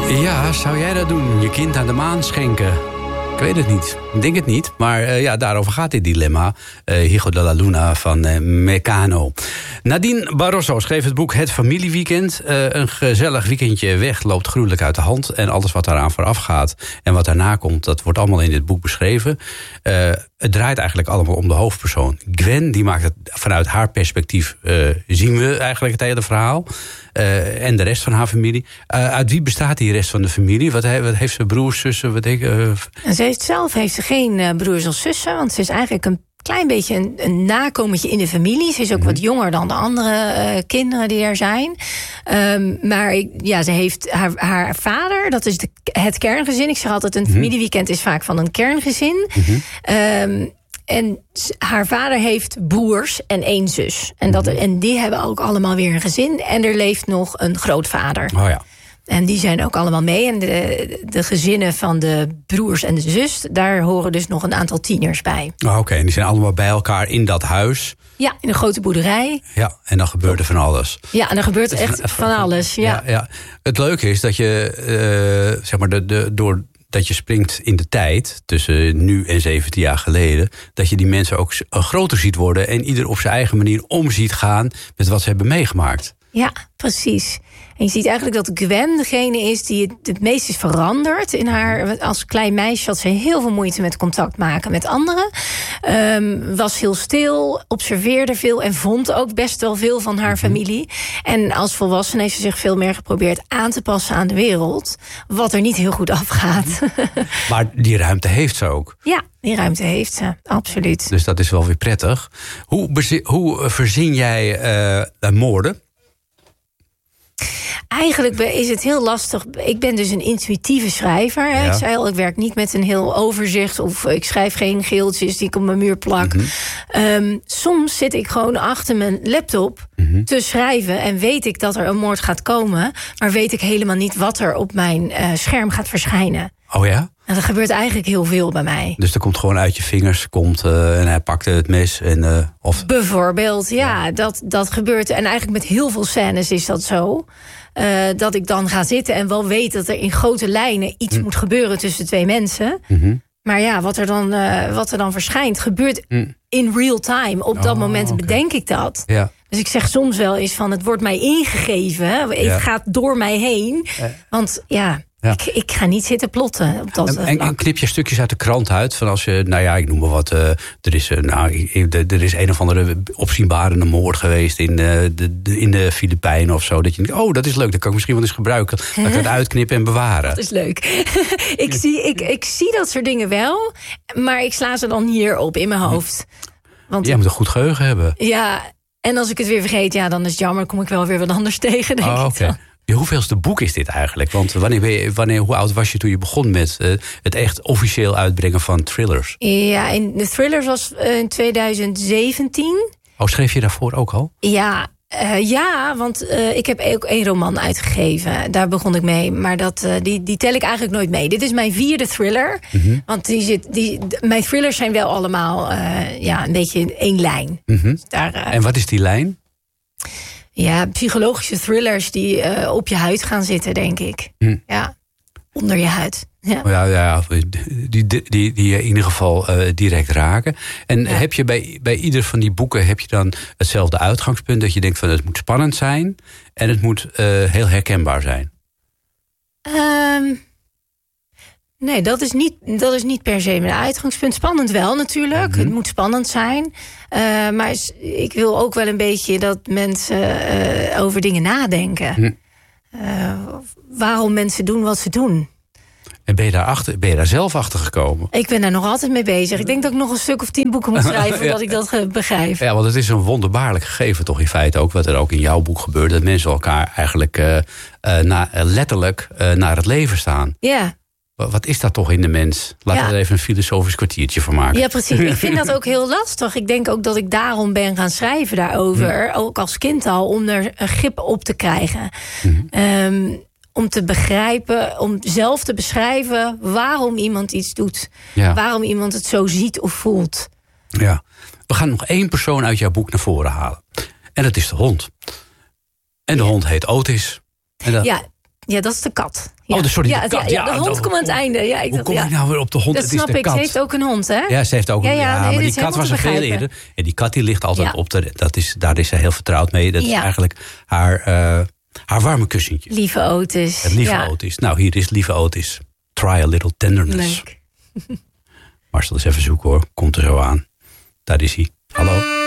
Ja, zou jij dat doen? Je kind aan de maan schenken? Ik weet het niet. Ik denk het niet. Maar daarover gaat dit dilemma. Hijo de la Luna van Mecano. Nadine Barroso schreef het boek Het Familieweekend. Een gezellig weekendje weg loopt gruwelijk uit de hand. En alles wat daaraan vooraf gaat en wat daarna komt, dat wordt allemaal in dit boek beschreven. Het draait eigenlijk allemaal om de hoofdpersoon. Gwen, die maakt het vanuit haar perspectief, zien we eigenlijk het hele verhaal. En de rest van haar familie. Uit wie bestaat die rest van de familie? Wat heeft ze, broers, zussen? Zelf heeft ze geen broers of zussen. Want ze is eigenlijk een klein beetje een nakomertje in de familie. Ze is ook wat jonger dan de andere kinderen die er zijn. Maar ze heeft haar vader, dat is het kerngezin. Ik zeg altijd, een familieweekend is vaak van een kerngezin. En haar vader heeft broers en 1 zus. En die hebben ook allemaal weer een gezin. En er leeft nog een grootvader. Oh ja. En die zijn ook allemaal mee. En de gezinnen van de broers en de zus, daar horen dus nog een aantal tieners bij. Oké, en die zijn allemaal bij elkaar in dat huis. Ja, in een grote boerderij. Ja, en dan gebeurt er van alles. Ja, en er gebeurt echt van alles. Ja. Het leuke is dat je, doordat je springt in de tijd, tussen nu en 17 jaar geleden, dat je die mensen ook groter ziet worden en ieder op zijn eigen manier om ziet gaan met wat ze hebben meegemaakt. Ja, precies. En je ziet eigenlijk dat Gwen degene is die het meest is veranderd in haar. Als klein meisje had ze heel veel moeite met contact maken met anderen. Was heel stil, observeerde veel en vond ook best wel veel van haar familie. En als volwassene heeft ze zich veel meer geprobeerd aan te passen aan de wereld. Wat er niet heel goed afgaat. Maar die ruimte heeft ze ook. Ja, die ruimte heeft ze, absoluut. Dus dat is wel weer prettig. Hoe verzin jij moorden? Eigenlijk is het heel lastig. Ik ben dus een intuïtieve schrijver. Ja. Ik zei al, ik werk niet met een heel overzicht. Of ik schrijf geen geeltjes die ik op mijn muur plak. Soms zit ik gewoon achter mijn laptop te schrijven. En weet ik dat er een moord gaat komen. Maar weet ik helemaal niet wat er op mijn scherm gaat verschijnen. Oh ja? En er gebeurt eigenlijk heel veel bij mij. Dus er komt gewoon uit je vingers, en hij pakte het mes. Bijvoorbeeld, ja. Dat gebeurt. En eigenlijk met heel veel scènes is dat zo. Dat ik dan ga zitten en wel weet dat er in grote lijnen iets moet gebeuren tussen 2 mensen. Maar ja, wat er dan verschijnt, gebeurt in real time. Op dat moment bedenk ik dat. Ja. Dus ik zeg soms wel eens van, het wordt mij ingegeven. Het gaat door mij heen. Want ja. Ik ga niet zitten plotten. Op dat en knip je stukjes uit de krant uit? Van als je, ik noem maar wat. Er is een of andere opzienbarende moord geweest in de Filipijnen of zo. Dat je denkt, dat is leuk. Dat kan ik misschien wel eens gebruiken. Dat ik dat uitknippen en bewaren. Dat is leuk. ik zie dat soort dingen wel. Maar ik sla ze dan hier op in mijn hoofd. Want jij moet een goed geheugen hebben. Ja, en als ik het weer vergeet, dan is het jammer. Dan kom ik wel weer wat anders tegen, denk ik dan. Hoeveelste boek is dit eigenlijk? Want hoe oud was je toen je begon met het echt officieel uitbrengen van thrillers? Ja, de thrillers was in 2017. Schreef je daarvoor ook al? Ja, want ik heb ook 1 roman uitgegeven. Daar begon ik mee, maar die tel ik eigenlijk nooit mee. Dit is mijn 4e thriller. Want mijn thrillers zijn wel allemaal een beetje in 1 lijn. Dus en wat is die lijn? Ja, psychologische thrillers die op je huid gaan zitten, denk ik. Ja, onder je huid. Ja. Die je in ieder geval direct raken. En heb je bij ieder van die boeken heb je dan hetzelfde uitgangspunt? Dat je denkt van het moet spannend zijn en het moet heel herkenbaar zijn? Nee, dat is niet per se mijn uitgangspunt. Spannend wel natuurlijk. Het moet spannend zijn. Maar ik wil ook wel een beetje dat mensen over dingen nadenken. Waarom mensen doen wat ze doen. En ben je daar zelf achter gekomen? Ik ben daar nog altijd mee bezig. Ik denk dat ik nog een stuk of 10 boeken moet schrijven voordat ik dat begrijp. Ja, want het is een wonderbaarlijk gegeven toch in feite ook. Wat er ook in jouw boek gebeurt. Dat mensen elkaar eigenlijk letterlijk naar het leven staan. Ja. Wat is dat toch in de mens? Laten we er even een filosofisch kwartiertje van maken. Ja, precies. Ik vind dat ook heel lastig. Ik denk ook dat ik daarom ben gaan schrijven daarover. Ook als kind al, om er een grip op te krijgen. Om te begrijpen, om zelf te beschrijven waarom iemand iets doet. Ja. Waarom iemand het zo ziet of voelt. Ja. We gaan nog 1 persoon uit jouw boek naar voren halen. En dat is de hond. En de hond heet Otis. En Ja. Ja, dat is de kat. Ja. Oh, sorry, ja, de kat. Ja, de hond komt aan het einde. Ja, hoe kom ik nou weer op de hond? Dat het is snap de ik. kat. Ze heeft ook een hond, hè? Ja, ze heeft ook een hond. nee, maar die kat was er veel eerder. En die kat die ligt altijd op de... daar is ze heel vertrouwd mee. Dat is eigenlijk haar warme kussentje. Lieve Otis. Het lieve Otis. Nou, hier is lieve Otis. Try a little tenderness. Leuk. Marcel, eens even zoeken hoor. Komt er zo aan. Daar is hij. Hallo.